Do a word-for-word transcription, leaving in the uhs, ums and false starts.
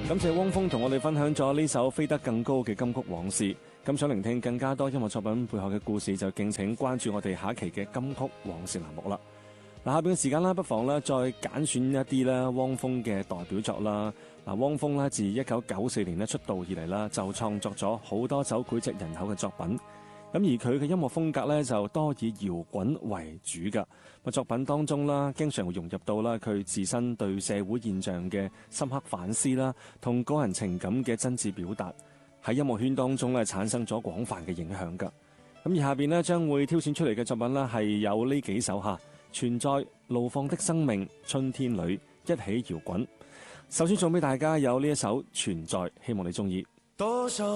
感謝汪峰同我哋分享咗呢首飛得更高嘅金曲往事。咁想聆聽更加多音樂作品背後嘅故事，就敬請關注我哋下一期嘅金曲往事欄目啦。嗱，下邊嘅時間啦，不妨咧再揀選一啲咧汪峰嘅代表作啦。嗱，汪峰咧自一九九四年咧出道以嚟啦，就創作咗好多首膾炙人口嘅作品。咁而佢嘅音樂風格咧就多以搖滾為主㗎。咁作品當中啦，經常會融入到啦佢自身對社會現象嘅深刻反思啦，同個人情感嘅真摯表達，喺音樂圈當中咧產生咗廣泛嘅影響㗎。咁而下邊咧將會挑選出嚟嘅作品啦，係有呢幾首吓：存在、怒放的生命、春天裏、一起搖滾。首先送俾大家有呢一首存在，希望你中意。 多少